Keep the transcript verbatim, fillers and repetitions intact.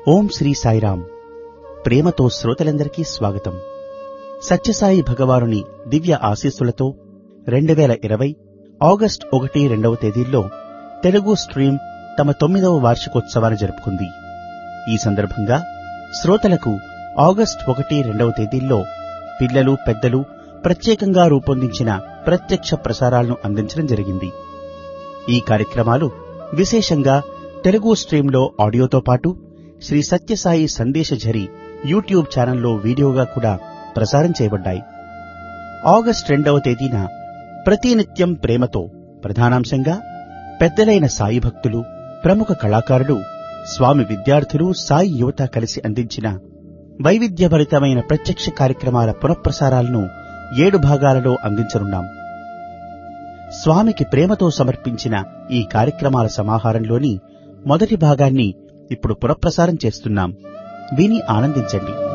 ఓం శ్రీ సాయిరాం. ప్రేమతో శ్రోతలందరికీ స్వాగతం. సత్యసాయి భగవానుని దివ్య ఆశీస్సులతో రెండు వేల ఇరవై ఆగస్టు ఒకటి రెండవ తేదీల్లో తెలుగు స్ట్రీమ్ తమ తొమ్మిదవ వార్షికోత్సవాన్ని జరుపుకుంది. ఈ సందర్భంగా శ్రోతలకు ఆగస్టు ఒకటి రెండవ తేదీల్లో పిల్లలు పెద్దలు ప్రత్యేకంగా రూపొందించిన ప్రత్యక్ష ప్రసారాలను అందించడం జరిగింది. ఈ కార్యక్రమాలు విశేషంగా తెలుగు స్ట్రీంలో ఆడియోతో పాటు శ్రీ సత్యసాయి సందేశఝరి యూట్యూబ్ ఛానల్లో వీడియోగా కూడా ప్రసారం చేయబడ్డాయి. ఆగస్టు రెండవ తేదీన ప్రతినిత్యం ప్రేమతో ప్రధానాంశంగా పెద్దలైన సాయి భక్తులు, ప్రముఖ కళాకారులు, స్వామి విద్యార్థులు, సాయి యువత కలిసి అందించిన వైవిధ్యభరితమైన ప్రత్యక్ష కార్యక్రమాల పునఃప్రసారాలను ఏడు భాగాలలో అందించనున్నాం. స్వామికి ప్రేమతో సమర్పించిన ఈ కార్యక్రమాల సమాహారంలోని మొదటి భాగాన్ని ఇప్పుడు పునఃప్రసారం చేస్తున్నాం. విని ఆనందించండి.